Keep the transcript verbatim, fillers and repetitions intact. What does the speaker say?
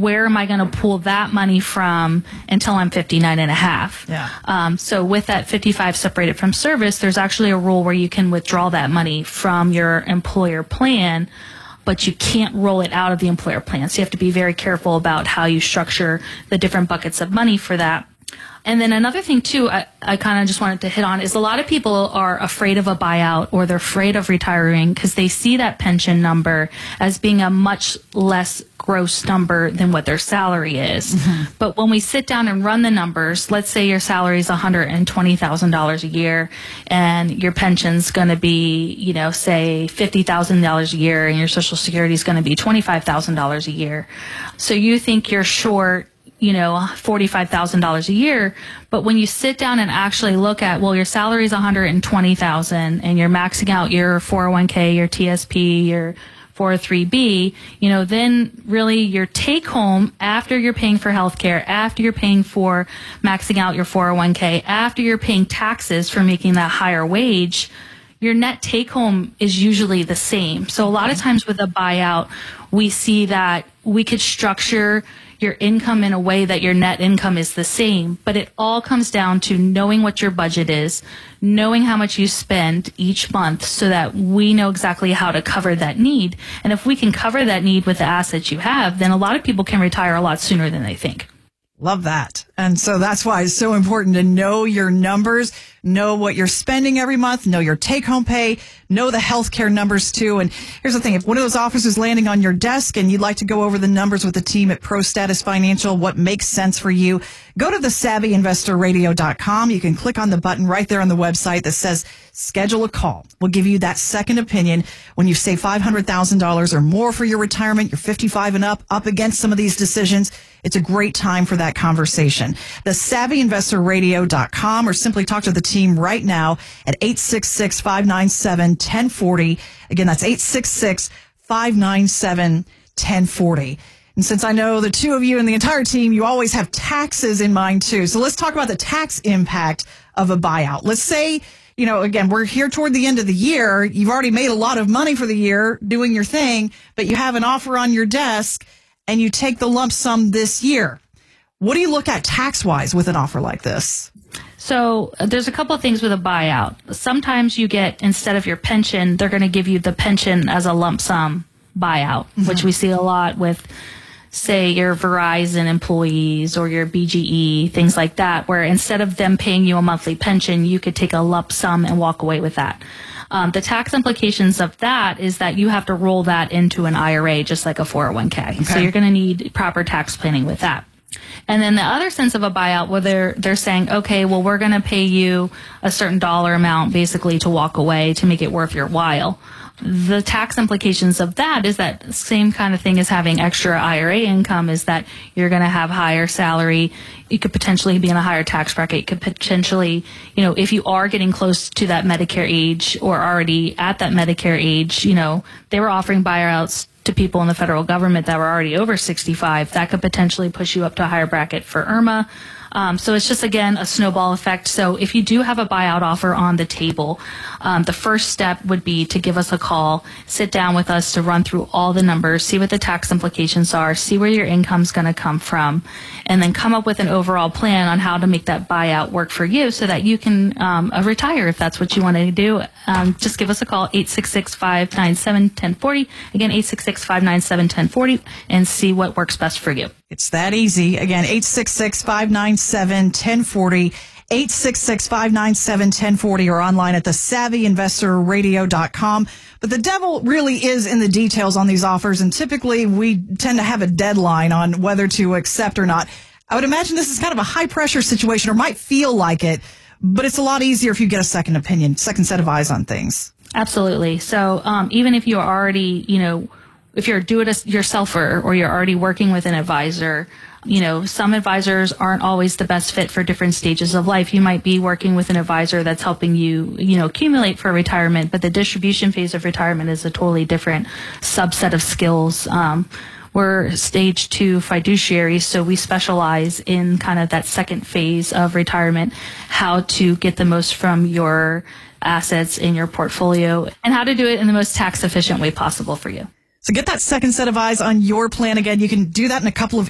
where am I going to pull that money from until I'm fifty-nine and a half? Yeah. Um, so with that fifty-five separated from service, there's actually a rule where you can withdraw that money from your employer plan, but you can't roll it out of the employer plan. So you have to be very careful about how you structure the different buckets of money for that. And then another thing, too, I, I kind of just wanted to hit on is a lot of people are afraid of a buyout or they're afraid of retiring because they see that pension number as being a much less gross number than what their salary is. Mm-hmm. But when we sit down and run the numbers, let's say your salary is one hundred twenty thousand dollars a year and your pension's going to be, you know, say fifty thousand dollars a year and your Social Security is going to be twenty-five thousand dollars a year. So you think you're short, you know, forty-five thousand dollars a year. But when you sit down and actually look at, well, your salary is one hundred twenty thousand dollars and you're maxing out your four oh one k, your T S P, your four oh three b, you know, then really your take home after you're paying for healthcare, after you're paying for maxing out your four oh one k, after you're paying taxes for making that higher wage, your net take home is usually the same. So a lot of times with a buyout, we see that we could structure your income in a way that your net income is the same, but it all comes down to knowing what your budget is, knowing how much you spend each month so that we know exactly how to cover that need. And if we can cover that need with the assets you have, then a lot of people can retire a lot sooner than they think. Love that. And so that's why it's so important to know your numbers, know what you're spending every month, know your take-home pay, know the healthcare numbers too. And here's the thing. If one of those offers is landing on your desk and you'd like to go over the numbers with the team at ProStatus Financial, what makes sense for you, go to the savvy investor radio dot com. You can click on the button right there on the website that says schedule a call. We'll give you that second opinion when you save five hundred thousand dollars or more for your retirement. You're fifty-five and up, up against some of these decisions. It's a great time for that conversation. The savvy investor radio dot com, or simply talk to the team right now at eight six six, five nine seven, one zero four zero. Again, that's eight six six, five nine seven, one zero four zero. And since I know the two of you and the entire team, you always have taxes in mind too. So let's talk about the tax impact of a buyout. Let's say, you know, again, we're here toward the end of the year. You've already made a lot of money for the year doing your thing, but you have an offer on your desk and you take the lump sum this year. What do you look at tax-wise with an offer like this? So uh, there's a couple of things with a buyout. Sometimes you get, instead of your pension, they're going to give you the pension as a lump sum buyout, mm-hmm. which we see a lot with, say, your Verizon employees or your B G E, things like that, where instead of them paying you a monthly pension, you could take a lump sum and walk away with that. Um, the tax implications of that is that you have to roll that into an I R A, just like a four oh one k. Okay. So you're going to need proper tax planning with that. And then the other sense of a buyout, where they're, they're saying, okay, well, we're going to pay you a certain dollar amount basically to walk away to make it worth your while. The tax implications of that is that same kind of thing as having extra I R A income, is that you're going to have higher salary. You could potentially be in a higher tax bracket. You could potentially, you know, if you are getting close to that Medicare age or already at that Medicare age, you know, they were offering buyouts to people in the federal government that were already over sixty-five. That could potentially push you up to a higher bracket for IRMAA. Um, so it's just, again, a snowball effect. So if you do have a buyout offer on the table, um, the first step would be to give us a call, sit down with us to run through all the numbers, see what the tax implications are, see where your income's going to come from, and then come up with an overall plan on how to make that buyout work for you so that you can um, uh, retire if that's what you want to do. Um, just give us a call, eight six six, five nine seven, one zero four zero. Again, eight six six, five nine seven, one zero four zero, and see what works best for you. It's that easy. Again, eight six six, five nine seven, one zero four zero, eight six six, five nine seven, one zero four zero, or online at the savvy investor radio dot com. But the devil really is in the details on these offers, and typically we tend to have a deadline on whether to accept or not. I would imagine this is kind of a high-pressure situation, or might feel like it, but it's a lot easier if you get a second opinion, second set of eyes on things. Absolutely. So um, even if you're already, you know, if you're a do-it-yourselfer or you're already working with an advisor, you know, some advisors aren't always the best fit for different stages of life. You might be working with an advisor that's helping you, you know, accumulate for retirement, but the distribution phase of retirement is a totally different subset of skills. Um, we're stage two fiduciaries, so we specialize in kind of that second phase of retirement, how to get the most from your assets in your portfolio and how to do it in the most tax efficient way possible for you. So get that second set of eyes on your plan. Again, you can do that in a couple of